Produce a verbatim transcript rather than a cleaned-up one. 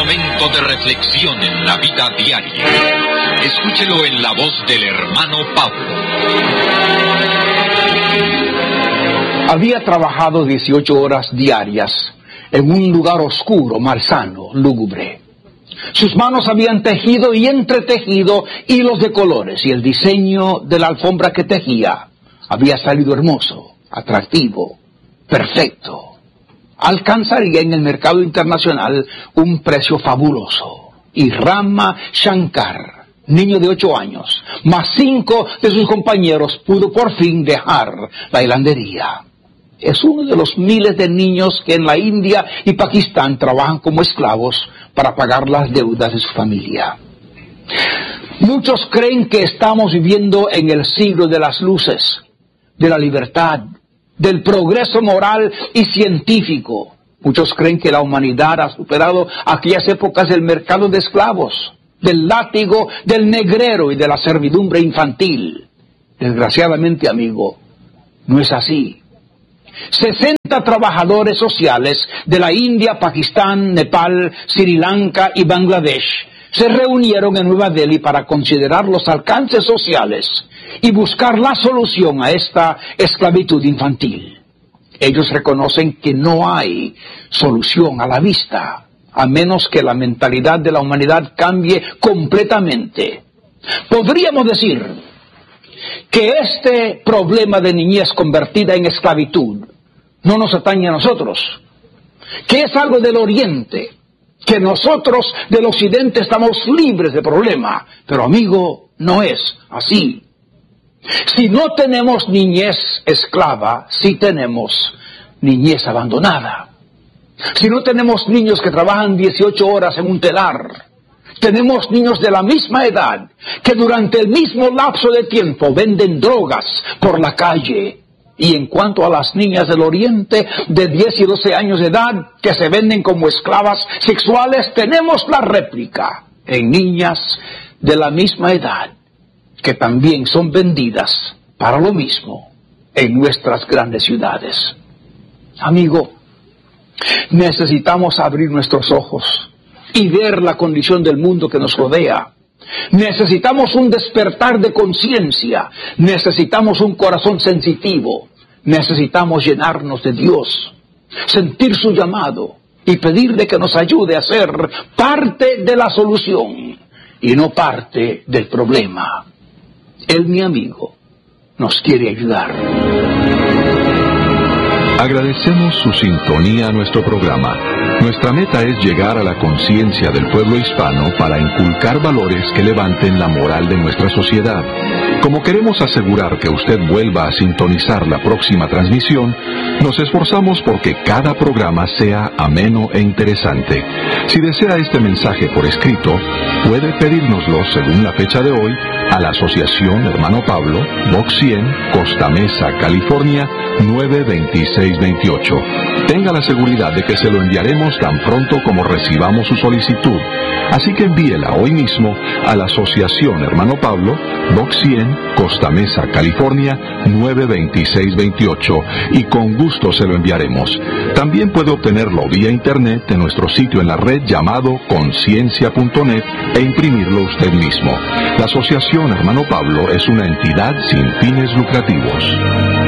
momento de reflexión en la vida diaria. Escúchelo en la voz del hermano Pablo. Había trabajado dieciocho horas diarias en un lugar oscuro, malsano, lúgubre. Sus manos habían tejido y entretejido hilos de colores, y el diseño de la alfombra que tejía había salido hermoso, atractivo, perfecto. Alcanzaría en el mercado internacional un precio fabuloso. Y Rama Shankar, niño de ocho años, más cinco de sus compañeros, pudo por fin dejar la hilandería. Es uno de los miles de niños que en la India y Pakistán trabajan como esclavos para pagar las deudas de su familia. Muchos creen que estamos viviendo en el siglo de las luces, de la libertad, del progreso moral y científico. Muchos creen que la humanidad ha superado aquellas épocas del mercado de esclavos, del látigo, del negrero y de la servidumbre infantil. Desgraciadamente, amigo, no es así. sesenta trabajadores sociales de la India, Pakistán, Nepal, Sri Lanka y Bangladesh se reunieron en Nueva Delhi para considerar los alcances sociales y buscar la solución a esta esclavitud infantil. Ellos reconocen que no hay solución a la vista, a menos que la mentalidad de la humanidad cambie completamente. Podríamos decir que este problema de niñez convertida en esclavitud no nos atañe a nosotros, que es algo del Oriente, que nosotros del Occidente estamos libres de problema, pero amigo, no es así. Si no tenemos niñez esclava, sí tenemos niñez abandonada. Si no tenemos niños que trabajan dieciocho horas en un telar, tenemos niños de la misma edad que durante el mismo lapso de tiempo venden drogas por la calle. Y en cuanto a las niñas del Oriente de diez y doce años de edad que se venden como esclavas sexuales, tenemos la réplica en niñas de la misma edad que también son vendidas para lo mismo en nuestras grandes ciudades. Amigo, necesitamos abrir nuestros ojos y ver la condición del mundo que nos rodea. Necesitamos un despertar de conciencia, necesitamos un corazón sensitivo, necesitamos llenarnos de Dios, sentir su llamado y pedirle que nos ayude a ser parte de la solución y no parte del problema. Él, mi amigo, nos quiere ayudar. Agradecemos su sintonía a nuestro programa. Nuestra meta es llegar a la conciencia del pueblo hispano para inculcar valores que levanten la moral de nuestra sociedad. Como queremos asegurar que usted vuelva a sintonizar la próxima transmisión, nos esforzamos porque cada programa sea ameno e interesante. Si desea este mensaje por escrito, puede pedírnoslo según la fecha de hoy a la Asociación Hermano Pablo, Box cien, Costa Mesa, California, nueve veintiséis veintiocho. Tenga la seguridad de que se lo enviaremos tan pronto como recibamos su solicitud. Así que envíela hoy mismo a la Asociación Hermano Pablo, Box cien, Costa Mesa, California, nueve veintiséis veintiocho, y con gusto se lo enviaremos. También puede obtenerlo vía internet en nuestro sitio en la red llamado conciencia punto net e imprimirlo usted mismo. La Asociación Hermano Pablo es una entidad sin fines lucrativos.